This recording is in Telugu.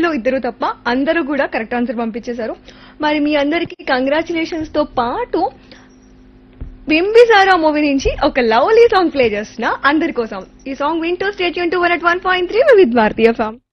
లో ఇద్దరు తప్ప అందరూ కూడా కరెక్ట్ ఆన్సర్ పంపించేశారు. మరి మీ అందరికి కంగ్రాచులేషన్స్ తో పాటు బింబిసారా మూవీ నుంచి ఒక లవ్లీ సాంగ్ ప్లే చేస్తున్నా అందరి కోసం. ఈ సాంగ్ వింటూ state Yoon to 101.3 with Bharatiya form.